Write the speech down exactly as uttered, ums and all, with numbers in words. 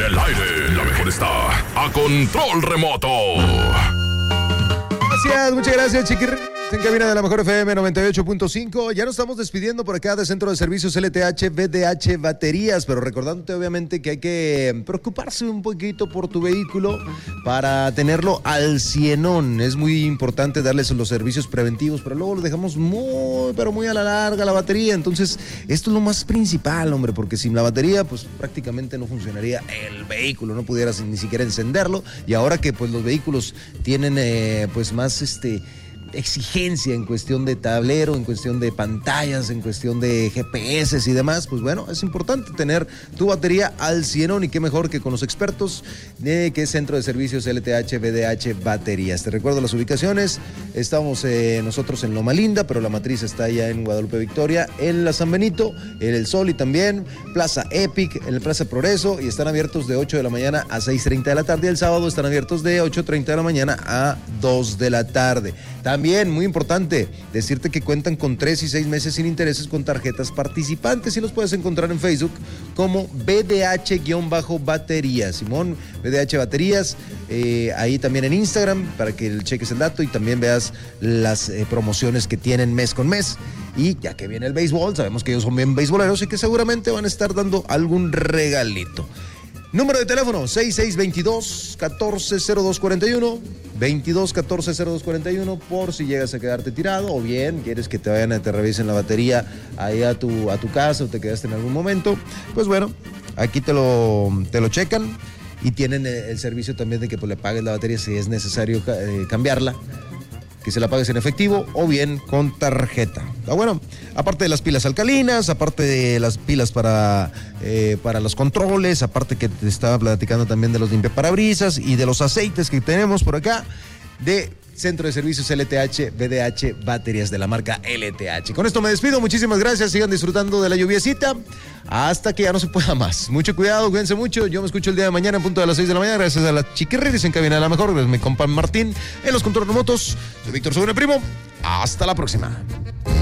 el aire, la mejor está a control remoto. Gracias, muchas gracias, Chiquirri. En cabina de la mejor F M noventa y ocho punto cinco. Ya nos estamos despidiendo por acá de Centro de Servicios L T H B D H Baterías, pero recordándote obviamente que hay que preocuparse un poquito por tu vehículo para tenerlo al cienón. Es muy importante darles los servicios preventivos, pero luego lo dejamos muy, pero muy a la larga la batería. Entonces, esto es lo más principal, hombre, porque sin la batería, pues prácticamente no funcionaría el vehículo, no pudieras ni siquiera encenderlo. Y ahora que pues los vehículos tienen eh, pues más este... exigencia en cuestión de tablero, en cuestión de pantallas, en cuestión de G P S y demás, pues bueno, es importante tener tu batería al cienón y qué mejor que con los expertos de que es Centro de Servicios L T H B D H Baterías. Te recuerdo las ubicaciones, estamos eh, nosotros en Loma Linda, pero la matriz está allá en Guadalupe Victoria, en la San Benito, en el Sol y también Plaza Epic, en el Plaza Progreso, y están abiertos de ocho de la mañana a seis treinta de la tarde, y el sábado están abiertos de ocho treinta de la mañana a dos de la tarde. También, muy importante, decirte que cuentan con tres y seis meses sin intereses con tarjetas participantes y los puedes encontrar en Facebook como B D H-Baterías. Simón, B D H Baterías, eh, ahí también en Instagram para que cheques el dato y también veas las eh, promociones que tienen mes con mes. Y ya que viene el béisbol, sabemos que ellos son bien beisboleros y que seguramente van a estar dando algún regalito. Número de teléfono seis seis dos dos, uno cuatro cero dos cuatro uno, veintidós catorce cero dos cuarenta y uno, por si llegas a quedarte tirado o bien quieres que te vayan a te revisen la batería ahí a tu, a tu casa o te quedaste en algún momento. Pues bueno, aquí te lo, te lo checan y tienen el servicio también de que pues, le pagues la batería si es necesario eh, cambiarla, que se la pagues en efectivo o bien con tarjeta. Ah, bueno, aparte de las pilas alcalinas, aparte de las pilas para, eh, para los controles, aparte que te estaba platicando también de los limpiaparabrisas y de los aceites que tenemos por acá de Centro de Servicios L T H B D H Baterías de la marca L T H. Con esto me despido, muchísimas gracias, sigan disfrutando de la lluviecita hasta que ya no se pueda más. Mucho cuidado, cuídense mucho, yo me escucho el día de mañana en punto de las seis de la mañana, gracias a la Chiquirris en cabina de la mejor, gracias a mi compa Martín en los controles remotos, soy Víctor Sobrino Primo, hasta la próxima.